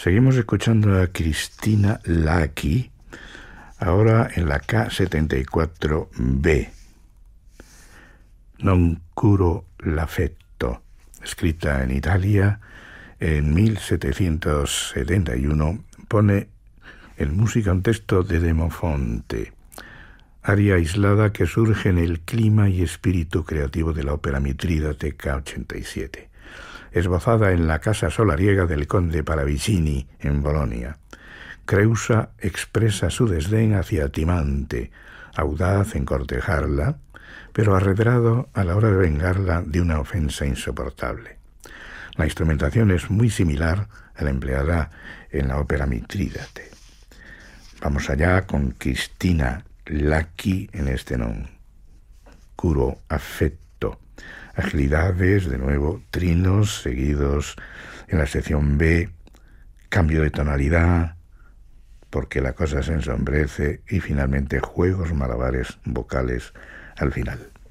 Seguimos escuchando a Cristina Lacchi, ahora en la K74B. Non curo l'affetto, escrita en Italia en 1771, pone en música un texto de Demofonte, aria aislada que surge en el clima y espíritu creativo de la ópera Mitrídate K87, esbozada en la casa solariega del conde Pallavicini en Bolonia. Creusa expresa su desdén hacia Timante, audaz en cortejarla, pero arredrado a la hora de vengarla de una ofensa insoportable. La instrumentación es muy similar a la empleada en la ópera Mitrídate. Vamos allá con Cristina Lacchi en este non curo affetto. Agilidades, de nuevo, trinos seguidos en la sección B, cambio de tonalidad, porque la cosa se ensombrece, y finalmente juegos malabares vocales al final.